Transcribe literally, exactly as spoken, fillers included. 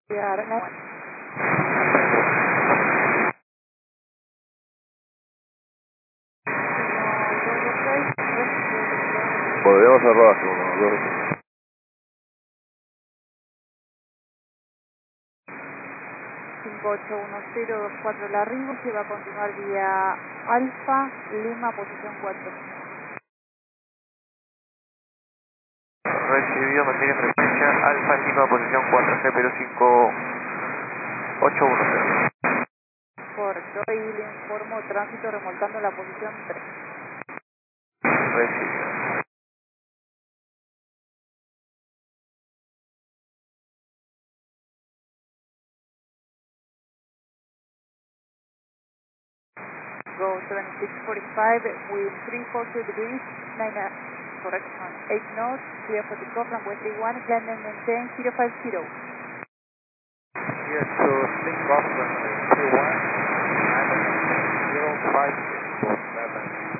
Yeah, no. Podríamos cerrar así, uno, dos. cinco ocho uno cero dos cuatro Larribo, se va a continuar vía Alfa, Lima, posición cuatro. Recibido, mantiene frecuencia, Alfa Lima, posición cuatro, G P cinco ocho uno cero. Correcto, y le informo tránsito remolcando la posición tres. Recibido. Go seven six four five with three four two degrees, nine, uh, correction, eight knots, clear for takeoff from West three one, climb and maintain zero five zero. Yes, so take off runway three one, zero five seven.